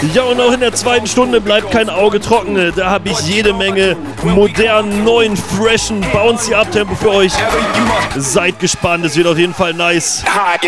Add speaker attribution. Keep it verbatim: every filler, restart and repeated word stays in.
Speaker 1: Ja, und auch in der zweiten Stunde bleibt kein Auge trocken. Da habe ich jede Menge modernen, neuen, freshen, bouncy Abtempo für euch. Seid gespannt, es wird auf jeden Fall nice.